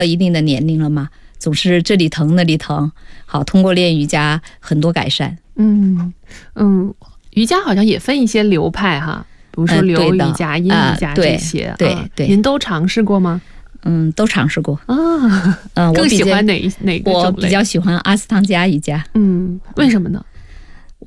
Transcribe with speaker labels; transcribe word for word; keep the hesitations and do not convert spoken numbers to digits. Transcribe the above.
Speaker 1: 一定的年龄了嘛，总是这里疼那里疼，好，通过练瑜伽很多改善。
Speaker 2: 嗯嗯，瑜伽好像也分一些流派哈，比如说流瑜伽、阴瑜伽这些，
Speaker 1: 对对，
Speaker 2: 您都尝试过吗？
Speaker 1: 嗯，都尝试过
Speaker 2: 啊。嗯，更喜欢哪哪个种类？
Speaker 1: 我比较喜欢阿斯汤加瑜伽。
Speaker 2: 嗯，为什么呢？